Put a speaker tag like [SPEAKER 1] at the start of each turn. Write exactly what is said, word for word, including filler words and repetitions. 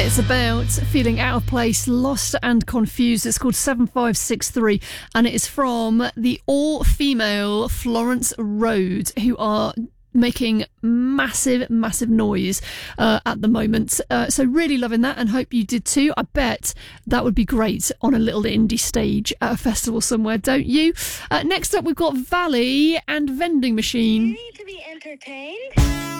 [SPEAKER 1] It's about feeling out of place, lost and confused. It's called seven five six three and it is from the all-female Florence Road, who are making massive, massive noise uh, at the moment. Uh, so really loving that and hope you did too. I bet that would be great on a little indie stage at a festival somewhere, don't you? Uh, next up, we've got Valley and Vending Machine.
[SPEAKER 2] You need to be entertained.